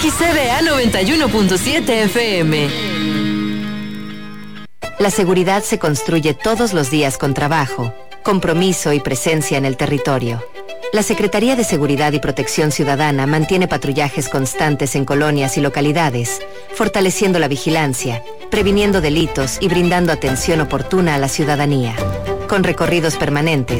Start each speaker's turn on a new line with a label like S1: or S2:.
S1: XCDA 91.7 FM.
S2: La seguridad se construye todos los días con trabajo, compromiso y presencia en el territorio. La Secretaría de Seguridad y Protección Ciudadana mantiene patrullajes constantes en colonias y localidades, fortaleciendo la vigilancia, previniendo delitos y brindando atención oportuna a la ciudadanía. Con recorridos permanentes,